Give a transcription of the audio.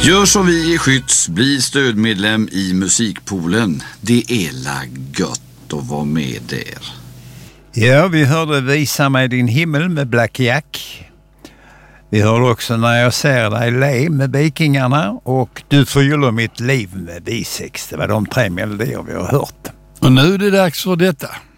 Gör som vi i Skytts, bli stödmedlem i Musikpoolen. Det är la gött att vara med där. Ja, vi hörde Visa mig din himmel med Black Jack. Vi hörde också När jag ser dig le med Vikingarna och Du förgyller mitt liv med Bisex. Det var de 3 melodier vi har hört. Och nu är det dags för detta.